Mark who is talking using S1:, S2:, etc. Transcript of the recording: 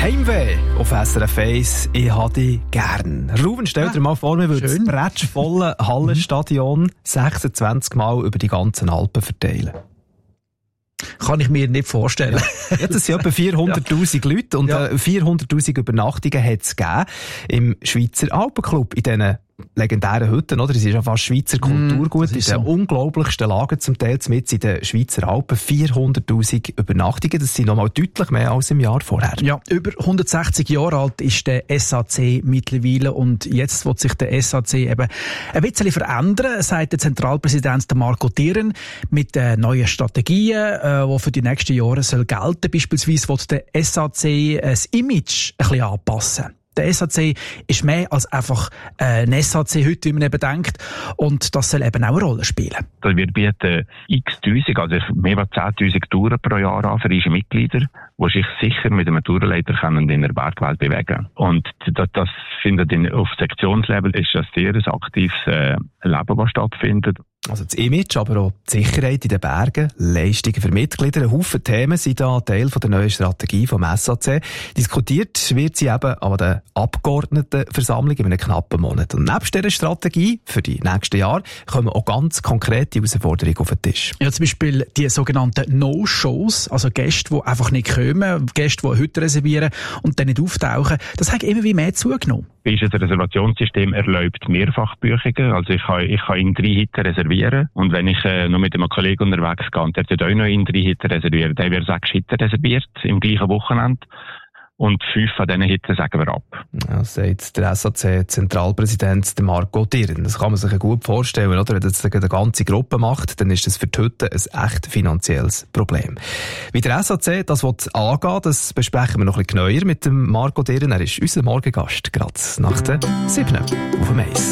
S1: Heimweh auf SRF 1. Ich habe dich gern. Ruben, stell dir mal vor, wir würden das bretschvolle Hallenstadion 26 Mal über die ganzen Alpen verteilen.
S2: Kann ich mir nicht vorstellen.
S1: Ja, das sind etwa 400'000 Leute und 400'000 Übernachtungen hat es gegeben im Schweizer Alpenclub in diesen legendären Hütten, oder? Es ist ja fast Schweizer Kulturgut, in den unglaublichsten Lagen zum Teil mit in den Schweizer Alpen. 400'000 Übernachtungen, das sind nochmal deutlich mehr als im Jahr vorher.
S2: Ja, über 160 Jahre alt ist der SAC mittlerweile und jetzt wird sich der SAC eben ein bisschen verändern, sagt der Zentralpräsident Marco Thierren, mit neuen Strategien, die für die nächsten Jahre soll gelten. Beispielsweise wird der SAC das Image ein bisschen anpassen. Der SAC ist mehr als einfach ein SAC heute, wie man eben denkt. Und das soll eben auch eine Rolle spielen.
S3: Wir bieten x-Tausend, also mehr als 10'000 Touren pro Jahr an für unsere Mitglieder, die sich sicher mit einem Tourenleiter in der Bergwelt bewegen. Und das findet auf Sektionslevel ist das sehr ein aktives Leben, das stattfindet.
S1: Also das Image, aber auch die Sicherheit in den Bergen, Leistungen für Mitglieder, ein Haufen Themen sind da Teil von der neuen Strategie vom SAC. Diskutiert wird sie eben an der Abgeordnetenversammlung in einem knappen Monat. Und nebst dieser Strategie für die nächsten Jahre kommen auch ganz konkrete Herausforderungen auf den Tisch.
S2: Ja, zum Beispiel die sogenannten No-Shows, also Gäste, die einfach nicht kommen, Gäste, die heute reservieren und dann nicht auftauchen. Das hat immer wie mehr zugenommen.
S3: Unser Reservationssystem erlaubt Mehrfachbuchungen. Also ich kann in 3 Hütten reservieren. Und wenn ich noch mit einem Kollegen unterwegs gehe und der tut auch noch in 3 Hütten reservieren, dann wird 6 Hütten reserviert im gleichen Wochenende. Und 5 von diesen Hütten sagen wir ab.
S1: Ja, sagt der SAC-Zentralpräsident Marco Thierren. Das kann man sich gut vorstellen, oder? Wenn das eine ganze Gruppe macht, dann ist das für die Hütten ein echt finanzielles Problem. Wie der SAC das angehen will, das besprechen wir noch ein bisschen genauer mit dem Marco Thierren. Er ist unser Morgengast, gerade nach der 7 auf dem Eis.